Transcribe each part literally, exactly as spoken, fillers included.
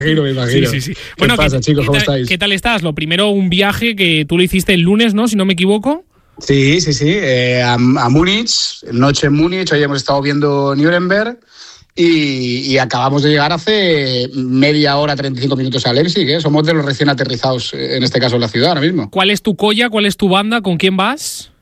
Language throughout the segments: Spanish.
imagino, me imagino. Sí, sí, sí. Bueno, ¿qué pasa, ¿qué, chicos? ¿qué ¿Cómo tal, estáis? ¿Qué tal estás? Lo primero, un viaje que tú lo hiciste el lunes, ¿no? Si no me equivoco. Sí, sí, sí. Eh, a, a Múnich, noche en Múnich, hoy hemos estado viendo Nuremberg y, y acabamos de llegar hace media hora, treinta y cinco minutos a Leipzig, ¿eh? Somos de los recién aterrizados, en este caso en la ciudad ahora mismo. ¿Cuál es tu colla? ¿Cuál es tu banda? ¿Con quién vas?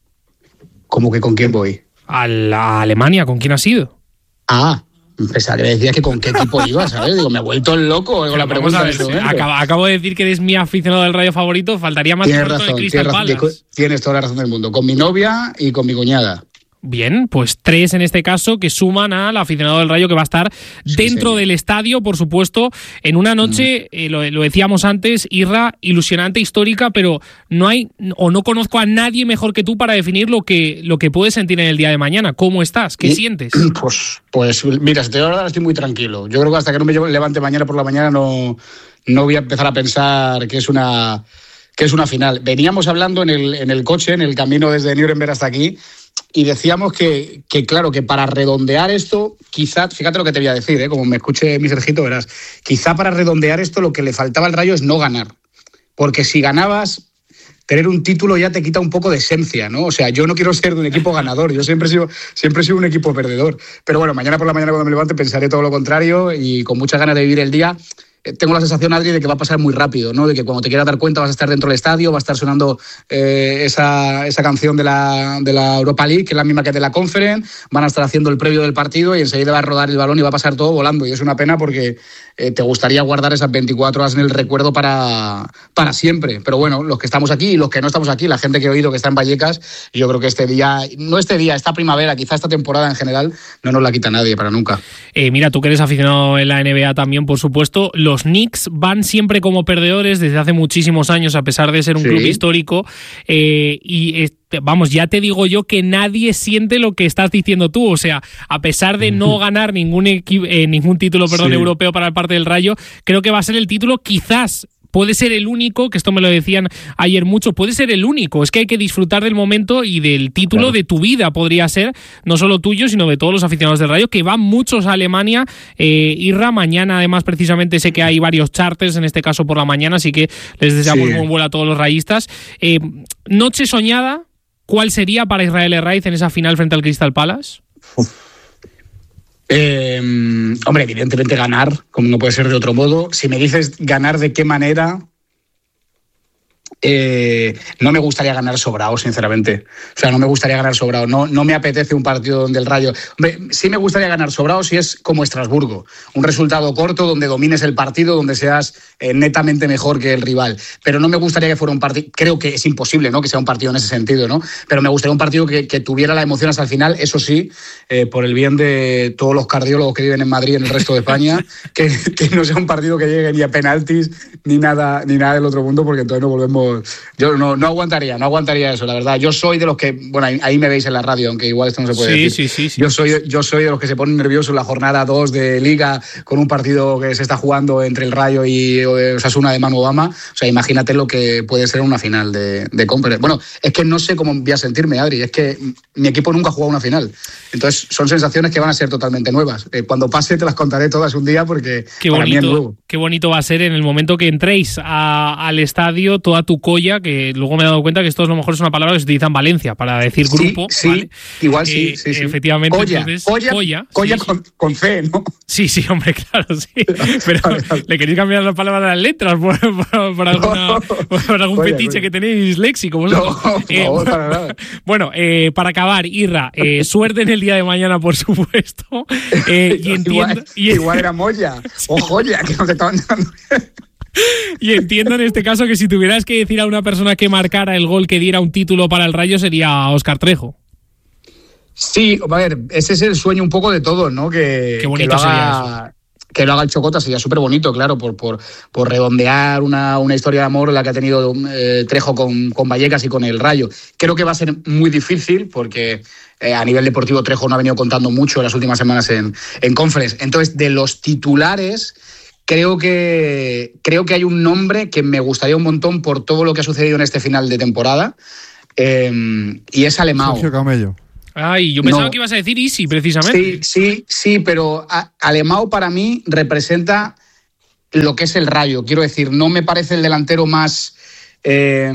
¿Cómo que con quién voy? A la Alemania. ¿Con quién has ido? Ah, pensaba que me decías que con qué equipo ibas, ¿sabes? Digo, me he vuelto loco con la pregunta. Vamos a ver, sí. acabo, acabo de decir que eres mi aficionado del Rayo favorito, faltaría más tienes que razón, de Crystal tienes, Palace. Tienes toda la razón del mundo. Con mi novia y con mi cuñada. Bien, pues tres en este caso que suman al aficionado del Rayo que va a estar sí, dentro sí. del estadio, por supuesto, en una noche, mm. eh, lo, lo decíamos antes, Irra, ilusionante, histórica, pero no hay o no conozco a nadie mejor que tú para definir lo que, lo que puedes sentir en el día de mañana. ¿Cómo estás? ¿Qué y, sientes? Pues, pues mira, te ahora estoy muy tranquilo. Yo creo que hasta que no me levante mañana por la mañana no, no voy a empezar a pensar que es una, que es una final. Veníamos hablando en el, en el coche, en el camino desde Nuremberg hasta aquí, y decíamos que, que, claro, que para redondear esto, quizá, fíjate lo que te voy a decir, ¿eh? Como me escuche mi Sergito, verás, quizá para redondear esto lo que le faltaba al Rayo es no ganar. Porque si ganabas, tener un título ya te quita un poco de esencia, ¿no? O sea, yo no quiero ser de un equipo ganador, yo siempre he sido, siempre he sido un equipo perdedor. Pero bueno, mañana por la mañana cuando me levante pensaré todo lo contrario y con muchas ganas de vivir el día. Tengo la sensación, Adri, de que va a pasar muy rápido, ¿no? De que cuando te quieras dar cuenta vas a estar dentro del estadio, va a estar sonando eh, esa, esa canción de la, de la Europa League, que es la misma que de la Conference, van a estar haciendo el previo del partido y enseguida va a rodar el balón y va a pasar todo volando. Y es una pena porque eh, te gustaría guardar esas veinticuatro horas en el recuerdo para, para siempre. Pero bueno, los que estamos aquí y los que no estamos aquí, la gente que he oído que está en Vallecas, yo creo que este día, no este día, esta primavera, quizá esta temporada en general, no nos la quita nadie para nunca. Eh, mira, tú que eres aficionado en la N B A también, por supuesto, los Knicks van siempre como perdedores desde hace muchísimos años, a pesar de ser un sí. club histórico, eh, y este, vamos, ya te digo yo que nadie siente lo que estás diciendo tú, o sea, a pesar de no ganar ningún, equi- eh, ningún título perdón, sí. europeo para el parte del Rayo, creo que va a ser el título quizás. Puede ser el único, que esto me lo decían ayer mucho, puede ser el único. Es que hay que disfrutar del momento y del título claro. de tu vida, podría ser, no solo tuyo, sino de todos los aficionados del Rayo, que van muchos a Alemania. Eh, Irra, mañana además precisamente sé que hay varios charters, en este caso por la mañana, así que les deseamos sí. buen vuelo a todos los rayistas. Eh, noche soñada, ¿cuál sería para Israel Herraiz en esa final frente al Crystal Palace? Uf. Eh, hombre, evidentemente ganar, como no puede ser de otro modo. Si me dices ganar de qué manera, eh, no me gustaría ganar sobrado, sinceramente. O sea, no me gustaría ganar sobrado. No, no me apetece un partido donde el Rayo... Hombre, sí me gustaría ganar sobrado si es como Estrasburgo. Un resultado corto donde domines el partido, donde seas eh, netamente mejor que el rival. Pero no me gustaría que fuera un partido... Creo que es imposible, ¿no?, que sea un partido en ese sentido, ¿no? Pero me gustaría un partido que, que tuviera la emoción hasta el final, eso sí, eh, por el bien de todos los cardiólogos que viven en Madrid y en el resto de España, que, que no sea un partido que llegue ni a penaltis ni nada, ni nada del otro mundo, porque entonces no volvemos... Yo no, no aguantaría, no aguantaría eso, la verdad. Yo soy de los que... Bueno, ahí, ahí me veis en la radio, aunque igual esto no se puede sí, decir. Sí, sí, sí. Yo soy, yo soy de los que se ponen nerviosos en la jornada dos de Liga con un partido que se está jugando entre el Rayo y Osasuna de Manu Obama. O sea, imagínate lo que puede ser una final de, de Conference. Bueno, es que no sé cómo voy a sentirme, Adri. Es que mi equipo nunca ha jugado una final. Entonces, son sensaciones que van a ser totalmente nuevas. Eh, cuando pase te las contaré todas un día porque qué para bonito, mí es nuevo. Qué bonito va a ser en el momento que entréis a, al estadio toda tu colla, que luego me he dado cuenta que esto a lo mejor es una palabra que se utiliza en Valencia para decir grupo. Sí, ¿vale? sí, igual sí, eh, sí, sí. Efectivamente. Colla, entonces, colla, colla, colla sí, con, con C, ¿no? Sí, sí, hombre, claro, sí. Pero le queréis cambiar la palabra de las letras por, por, por, alguna, no, por algún colla, fetiche colla. Que tenéis léxico. No, por eh, favor, para nada. Bueno, eh, para acabar, Irra, eh, suerte en el día de mañana, por supuesto. Eh, y entiendo, igual, y, igual era Moya o Joya, que nos estaban dando... Y entiendo en este caso que si tuvieras que decir a una persona que marcara el gol que diera un título para el Rayo sería Óscar Trejo. Sí, a ver, ese es el sueño un poco de todos, ¿no? Que, Qué bonito que lo haga, sería eso. Que lo haga el Chocota, sería súper bonito, claro, por, por, por redondear una, una historia de amor la que ha tenido eh, Trejo con, con Vallecas y con el Rayo. Creo que va a ser muy difícil porque eh, a nivel deportivo Trejo no ha venido contando mucho en las últimas semanas en, en Conference. Entonces, de los titulares... Creo que, creo que hay un nombre que me gustaría un montón por todo lo que ha sucedido en este final de temporada, eh, y es Alemão. Sergio Camello. Ay, yo pensaba no. que ibas a decir Isi, precisamente. Sí, sí, sí, pero a, Alemão para mí representa lo que es el Rayo. Quiero decir, no me parece el delantero más... Eh,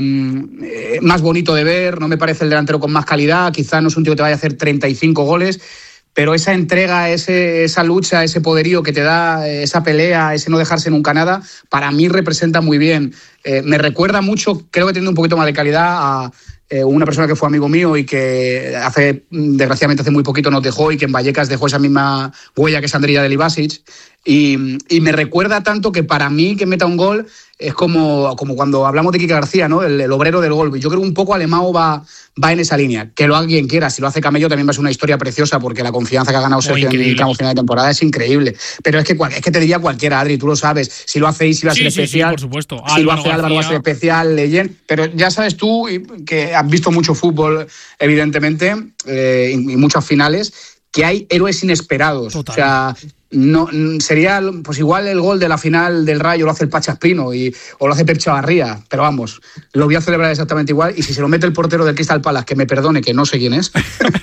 más bonito de ver, no me parece el delantero con más calidad, quizá no es un tío que te vaya a hacer treinta y cinco goles, pero esa entrega, ese, esa lucha, ese poderío que te da, esa pelea, ese no dejarse nunca nada, para mí representa muy bien. Eh, me recuerda mucho, creo que tiene un poquito más de calidad, a eh, una persona que fue amigo mío y que hace, desgraciadamente hace muy poquito nos dejó, y que en Vallecas dejó esa misma huella que es Andrija Delibasic, y, y me recuerda tanto que para mí que meta un gol es como, como cuando hablamos de Quique García, ¿no? El, el obrero del gol. Yo creo que un poco Alemão va, va en esa línea. Que lo haga quien quiera. Si lo hace Camello también va a ser una historia preciosa, porque la confianza que ha ganado Sergio en el tramo final de temporada es increíble. Pero es que, es que te diría cualquiera, Adri, tú lo sabes. Si lo hace Isi va a ser sí, especial. Sí, por supuesto. Si Álvaro lo hace Álvaro va a ser especial, Leyen. Pero ya sabes tú, que has visto mucho fútbol, evidentemente, eh, y, y muchas finales, que hay héroes inesperados. Total. O sea, no sería pues igual el gol de la final del Rayo lo hace el Pacha Espino y, o lo hace Pep Chavarría, pero vamos, lo voy a celebrar exactamente igual, y si se lo mete el portero del Crystal Palace, que me perdone, que no sé quién es,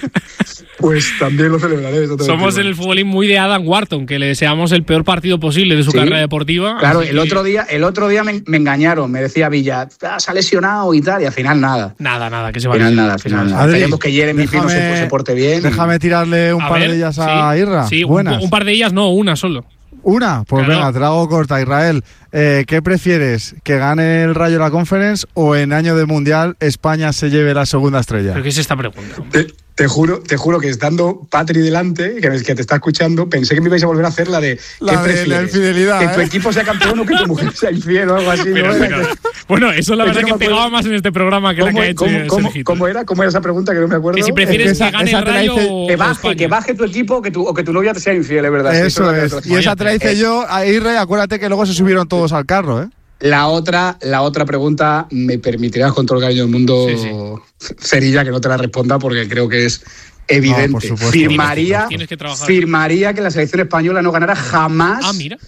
pues también lo celebraré. Somos en el futbolín muy de Adam Wharton, que le deseamos el peor partido posible de su sí, carrera deportiva. Claro, el que... otro día, el otro día me, me engañaron, me decía Villa, ah, se ha lesionado y tal, y al final nada. Nada, nada, que se va al final nada, al final nada. Esperemos que Jeremy Pino se, se porte bien. Déjame tirarle un a par ver, de ellas a sí, Irra. Sí, Buenas. Un, un par de ellas, no, una solo. ¿Una? Pues claro. Venga, te la hago corta. Israel, eh, ¿qué prefieres? ¿Que gane el Rayo la Conference o en año de Mundial España se lleve la segunda estrella? ¿Pero qué es esta pregunta? Te, te juro te juro que estando Patri delante, que, que te está escuchando, pensé que me ibais a volver a hacer la de la ¿qué de prefieres? La infidelidad, ¿Que ¿eh? tu equipo sea campeón o que tu mujer sea infiel o algo así? Pero, ¿no? pero, bueno, eso la verdad que pegaba más en este programa que la que ha hecho ¿cómo, cómo, ¿Cómo era? ¿Cómo era esa pregunta que no me acuerdo? Que si prefieres es que, que gane el Rayo dice, o que baje, que baje tu equipo que tu, o que tu novia te sea infiel, es verdad. Eso sí, es. es. Y esa te la hice eh, yo a Irre, acuérdate que luego se subieron todos al carro, ¿eh? La otra, la otra pregunta me permitirás, con todo el cariño del mundo, sí, sí. Cerilla, que no te la responda porque creo que es evidente. No, firmaría, tienes que, tienes que firmaría que la selección española no ganara jamás ah, mira.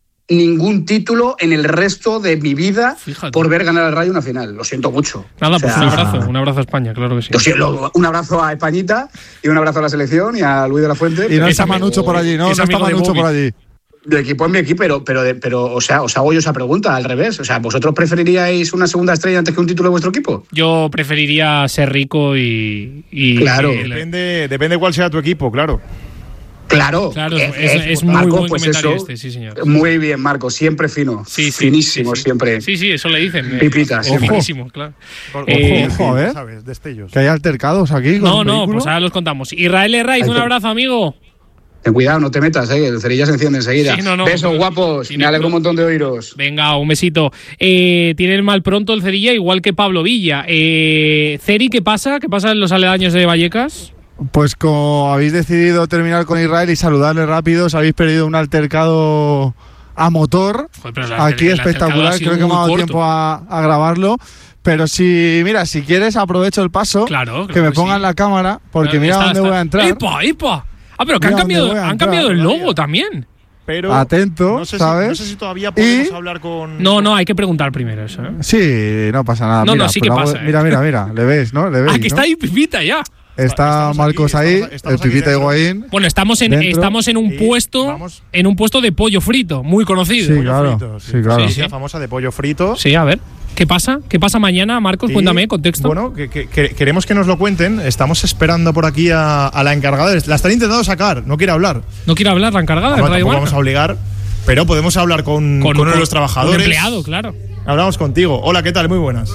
ningún título en el resto de mi vida. Fíjate. Por ver ganar al Rayo una final. Lo siento mucho. Nada, o sea, pues un abrazo, un abrazo a España, claro que sí. Siento, un abrazo a Españita y un abrazo a la selección y a Luis de la Fuente. Y no está Manucho por allí, ¿no? No está Manucho por allí. De equipo en mi equipo, pero, pero, pero o sea, os hago yo esa pregunta al revés. O sea, ¿vosotros preferiríais una segunda estrella antes que un título de vuestro equipo? Yo preferiría ser rico y... y claro. Y depende, depende cuál sea tu equipo, claro. Claro, claro es, es, es muy Marco, buen pues comentario eso, este, sí señor. Muy bien, Marco, siempre fino, sí, sí, finísimo sí, sí. siempre. Sí, sí, eso le dicen. Pipita, eh, finísimo, claro. Ojo, eh, ojo, a ver, ¿sabes? Destellos. Que hay altercados aquí. Con no, no, pues ahora los contamos. Israel Herraiz, un abrazo, amigo. Ten cuidado, no te metas, ¿eh? El Cerilla se enciende enseguida. Sí, no, no, Besos, no, guapos. Me alegro un montón de oíros. Venga, un besito. Eh, tiene el mal pronto el Cerilla, igual que Pablo Villa. Eh, Ceri, ¿qué pasa? ¿Qué pasa en los aledaños de Vallecas? Pues como habéis decidido terminar con Israel y saludarle rápido, os habéis perdido un altercado a motor. Joder, la, aquí el espectacular, creo que me ha dado corto. tiempo a, a grabarlo. Pero si, mira, si quieres aprovecho el paso, claro, claro que me que pongan sí. la cámara, porque claro, mira está, dónde está. voy a entrar. ¡Epa, epa! Ah, pero que han cambiado, han cambiado el logo también. Pero atento, no sé ¿sabes? Si, no sé si todavía podemos y... hablar con... No, no, hay que preguntar primero eso, ¿eh? Sí, no pasa nada. No, mira, no, sí que hago... pasa. ¿eh? Mira, mira, mira, le ves, ¿no? Le veis, ah, que ¿no? está ahí Pipita ya. Está estamos Marcos aquí, ahí, estamos, estamos el Pipita Higuaín. Bueno, estamos en dentro. estamos en un y puesto vamos. en un puesto de pollo frito, muy conocido. Sí, pollo claro. Frito, sí, sí, claro. Sí, sí. La famosa de pollo frito. Sí, a ver. ¿Qué pasa? ¿Qué pasa mañana, Marcos? Y, Cuéntame, contexto. Bueno, que, que, que queremos que nos lo cuenten. Estamos esperando por aquí a, a la encargada. La están intentando sacar, no quiere hablar. No quiere hablar la encargada. Vamos, Radio vamos a obligar, pero podemos hablar con, con, con uno de los trabajadores. Un empleado, claro. Hablamos contigo. Hola, ¿qué tal? Muy buenas.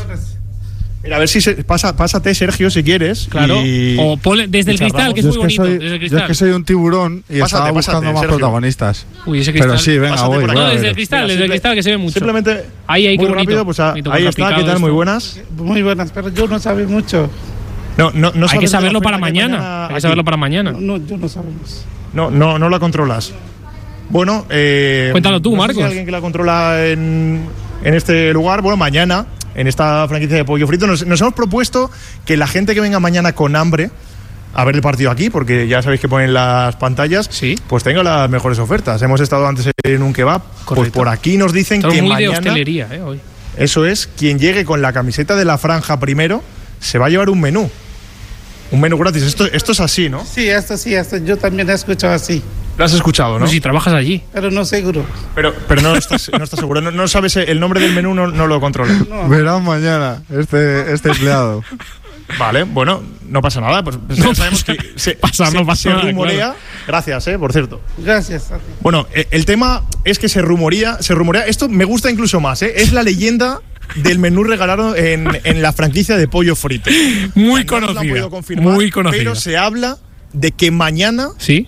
Mira, a ver si se, pasa, pásate, Sergio, si quieres. Claro. Y, o pone, desde el cristal, que es muy que bonito. soy, desde el yo es que soy un tiburón y pásate, estaba buscando pásate, más Sergio. protagonistas. Uy, ese cristal. Pero sí, venga, Pásate voy. por No, voy desde el cristal, Mira, desde simple, el cristal, que se ve mucho. Simplemente. Ahí, ahí, muy qué bonito. rápido, pues a, bonito ahí está, ¿qué tal? esto. Muy buenas. Muy buenas, pero yo no sabe mucho. No, no, no Hay que saberlo para que mañana. mañana. Hay que saberlo para mañana. No, yo no sabemos. No, no, no la controlas. Bueno, eh, cuéntalo tú, no sé Marcos. Si hay alguien que la controla en, en este lugar. Bueno, mañana, en esta franquicia de pollo frito, nos, nos hemos propuesto que la gente que venga mañana con hambre a ver el partido aquí, porque ya sabéis que ponen las pantallas, sí, pues tenga las mejores ofertas. Hemos estado antes en un kebab, correcto. Pues por aquí nos dicen Estamos que muy mañana, de hostelería, eh, hoy. Eso es, quien llegue con la camiseta de la franja primero se va a llevar un menú. Un menú gratis. Esto, esto es así, ¿no? Sí, esto sí, esto yo también he escuchado así. Lo has escuchado, ¿no? Pues si trabajas allí. Pero no seguro. Pero, pero no estás, no estás seguro. No, no sabes el nombre del menú, no, no lo controlas. No. Verán mañana este, este empleado. Vale, bueno, no pasa nada. Pues No sabemos que se, pasa, se, no pasa se nada, rumorea. claro. Gracias, eh, por cierto. Gracias a ti. Bueno, eh, el tema es que se rumorea, se rumorea. Esto me gusta incluso más, ¿eh? Es la leyenda del menú regalado en, en la franquicia de Pollo Frito. Muy No nos lo han conocida. podido confirmar, Muy conocida. Pero se habla de que mañana, ¿Sí?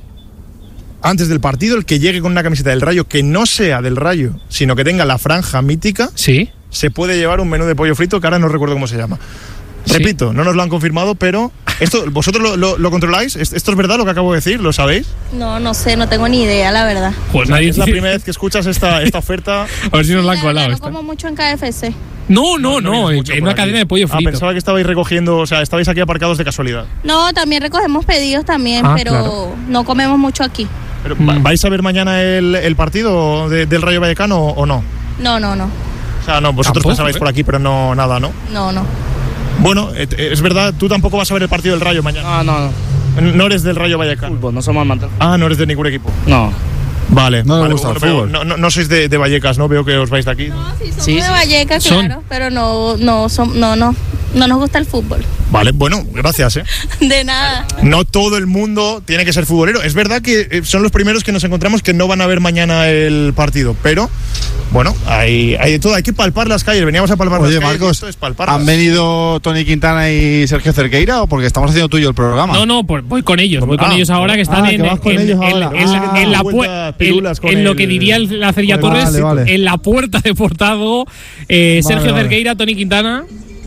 antes del partido, el que llegue con una camiseta del Rayo que no sea del Rayo, sino que tenga la franja mítica, ¿Sí? se puede llevar un menú de pollo frito que ahora no recuerdo cómo se llama. Sí. Repito, no nos lo han confirmado, pero esto ¿vosotros lo, lo, lo controláis? ¿Esto es verdad lo que acabo de decir? ¿Lo sabéis? No, no sé, no tengo ni idea, la verdad. Pues nadie Es la primera vez que escuchas esta, esta oferta. A ver si nos la han La verdad, colado no esta. como mucho en K F C. No, no, No, no no. vienes en mucho en por una aquí. cadena de pollo Ah, frito. pensaba que estabais recogiendo, o sea, estabais aquí aparcados de casualidad. No, también recogemos pedidos también, Ah, pero claro. no comemos mucho aquí. Pero, Mm. ¿vais a ver mañana el, el partido de- del Rayo Vallecano o no? No, no, no. O sea, no, vosotros Tampoco, pensabais ¿eh? por aquí, pero no nada, ¿no? No, no. Bueno, eh, es verdad, tú tampoco vas a ver el partido del Rayo mañana. No, no, no. No eres del Rayo Vallecano. Fútbol, no somos amantes. Ah, no eres de ningún equipo. No. Vale. No le vale, gusta el bueno, pero fútbol. No, no, no sois de, de Vallecas, ¿no? Veo que os vais de aquí. No, sí, somos Sí, de sí. Vallecas, Son. claro, pero no, no, som- no, no, no nos gusta el fútbol. Vale, bueno, gracias, ¿eh? De nada. No todo el mundo tiene que ser futbolero. Es verdad que eh, son los primeros que nos encontramos que no van a ver mañana el partido, pero bueno, hay, hay de todo. Hay que palpar las calles. Veníamos a palpar Oye, las calles. y Marcos, esto es palparlas. ¿han venido Tony Quintana y Sergio Cerqueira o porque estamos haciendo tuyo el programa? No, no, pues voy con ellos, voy con Ah, ellos ahora que están ah, que en, vas con en- ellos en- ahora. en la- Ah, en la vuelta pu- pirulas en- con en lo el- que diría el- la Ceria con el- Torres, vale, vale. en la puerta de Portado, eh, Vale, Sergio vale. Cerqueira, Tony Quintana.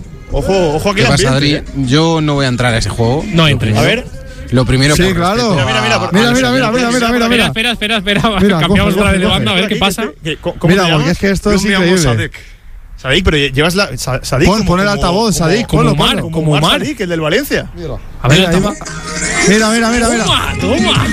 Ojo, ojo aquí ¿Qué el pasa, ambiente, Adri? ¿eh? Yo no voy a entrar a ese juego. No entres. A ver, Lo primero Sí, por claro. respeto Mira, mira, mira, a- por- Mira, a los mira, mira, mira, mira, mira, mira. Espera, espera, espera, espera. Mira, Cambiamos coge, otra vez de coge, banda, a ver Espera, qué aquí, pasa. que- que- ¿cómo Mira, te porque llamas? es que esto es Yo me llamo increíble. Sadek. Sadik, pero llevas la. Sa- Sadik Pon, como- pon el como- altavoz, como- Sadik, como ponlo, Omar, ponlo. Como como Omar Omar. Sadik, el del Valencia. A ver, Mira, ahí va. Mira, mira, mira, mira. toma, toma.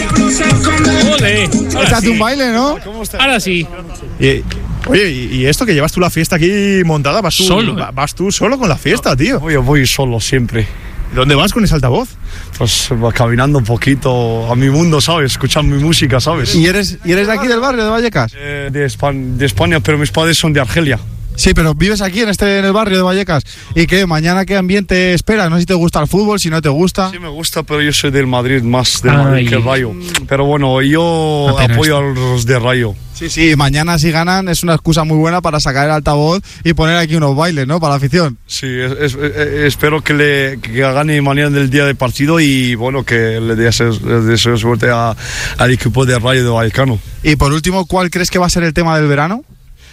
Ole, ahora Échate sí. un baile, ¿no? Ahora sí. Y- oye, y, y esto que llevas tú la fiesta aquí montada, vas tú Solo, va- ¿eh? vas tú solo con la fiesta, tío. Yo voy solo siempre. ¿Dónde vas con ese altavoz? Pues va caminando un poquito a mi mundo, ¿sabes? Escuchando mi música, ¿sabes? ¿Y eres, ¿Y eres de aquí del barrio de Vallecas? Eh, de, Espa- de España, pero mis padres son de Argelia. Sí, pero vives aquí en este en el barrio de Vallecas. ¿Y qué? ¿Mañana qué ambiente esperas? No sé si te gusta el fútbol, si no te gusta. Sí me gusta, pero yo soy del Madrid, más del Ay. Madrid que el Rayo. Pero bueno, yo Apenas. apoyo a los de Rayo. Sí, sí, mañana si ganan es una excusa muy buena para sacar el altavoz y poner aquí unos bailes, ¿no? Para la afición. Sí, es- es- eh, espero que, le, que gane mañana del día de partido y bueno, que le deseo, le deseo suerte a- al equipo de Rayo de Vallecano. Y por último, ¿cuál crees que va a ser el tema del verano?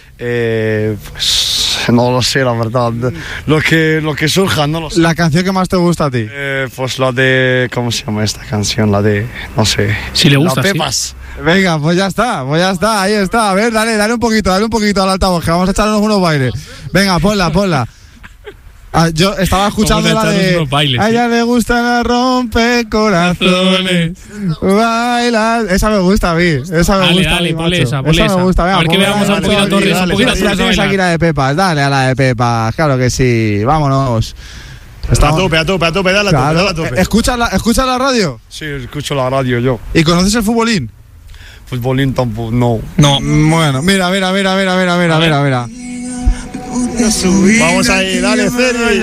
Eh, pues no lo sé, la verdad. Lo que, lo que surja, no lo sé. La canción que más te gusta a ti. Eh, pues la de. ¿Cómo se llama esta canción? La de. No sé. Si le gusta, La sí. Pepas. Venga, pues ya está, pues ya está, ahí está. A ver, dale, dale un poquito, dale un poquito al altavoz, que vamos a echarnos unos bailes. Venga, ponla, ponla. Ah, yo estaba escuchando Vamos a la echarnos de. unos bailes, a sí. ella le gustan las rompecorazones. Baila. Esa me gusta a mí. Esa me Dale, gusta dale, a mí, ponle macho. esa, ponle me esa. gusta. Venga, A ver que ponle, veamos a dale, un poquito a dale, Torres, dale, un poquito a dale, Torres a tienes bailar. aquí la de Pepas, dale a la de Pepas. Claro que sí, vámonos. Está a tope, a tope, a tope, dale a tope, Claro. dale a tope. ¿Escuchas la, ¿Escuchas la radio? Sí, escucho la radio yo. ¿Y conoces el futbolín? Futbolín tampoco, no. No. Bueno, mira, mira, mira, mira, mira, mira, mira, mira. Vamos ahí, dale, Ceri.